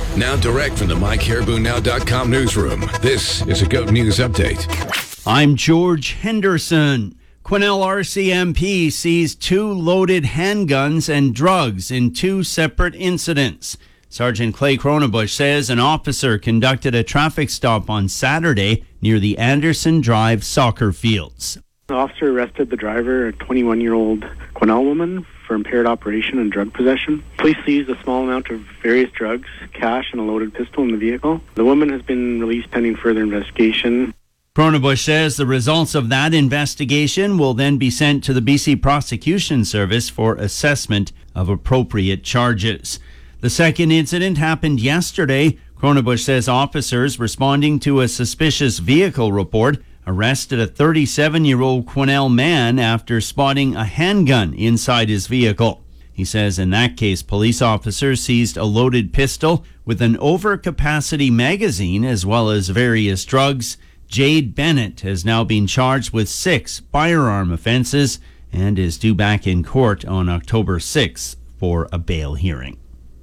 Now direct from the MyCaribouNow.com newsroom, this is a GOAT News Update. I'm George Henderson. Quesnel RCMP seized 2 loaded handguns and drugs in 2 separate incidents. Sergeant Clay Cronenbush says an officer conducted a traffic stop on Saturday near the Anderson Drive soccer fields. The officer arrested the driver, a 21-year-old Quesnel woman, for impaired operation and drug possession. Police seized a small amount of various drugs, cash, and a loaded pistol in the vehicle. The woman has been released pending further investigation. Cronenbush says the results of that investigation will then be sent to the BC Prosecution Service for assessment of appropriate charges. The second incident happened yesterday. Cronenbush says officers responding to a suspicious vehicle report arrested a 37-year-old Quesnel man after spotting a handgun inside his vehicle. He says in that case, police officers seized a loaded pistol with an overcapacity magazine as well as various drugs. Jade Bennett has now been charged with 6 firearm offenses and is due back in court on October 6th for a bail hearing.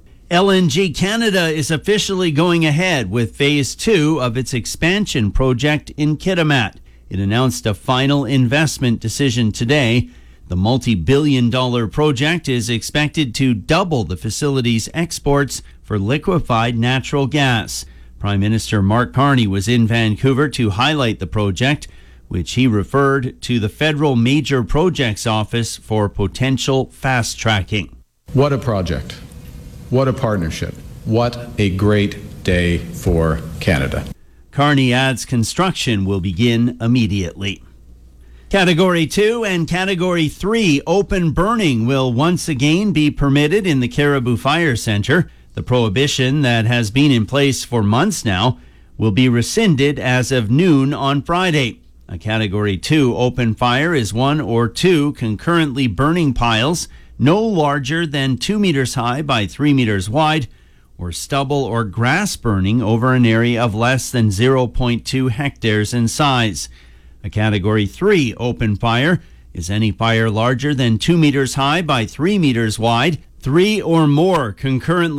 LNG Canada is officially going ahead with Phase 2 of its expansion project in Kitimat. It announced a final investment decision today. The multi-billion-dollar project is expected to double the facility's exports for liquefied natural gas. Prime Minister Mark Carney was in Vancouver to highlight the project, which he referred to the Federal Major Projects Office for potential fast-tracking. What a project. What a partnership. What a great day for Canada. Carney adds construction will begin immediately. Category 2 and Category 3 open burning will once again be permitted in the Caribou Fire Centre. The prohibition that has been in place for months now will be rescinded as of noon on Friday. A Category 2 open fire is 1 or 2 concurrently burning piles no larger than 2 meters high by 3 meters wide, or stubble or grass burning over an area of less than 0.2 hectares in size. A Category 3 open fire is any fire larger than 2 meters high by 3 meters wide, 3 or more concurrently